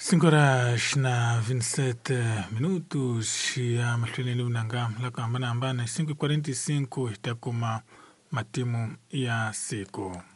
5 horas na 27 minutos ya mahlweleni unanga laka ambana 5:45 itakuma matimu ya siku.